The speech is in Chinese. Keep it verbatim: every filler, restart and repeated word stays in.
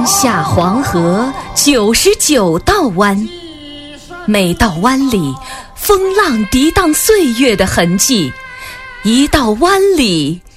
下黄河九十九道湾，每道湾里风浪涤荡岁月的痕迹，一道湾里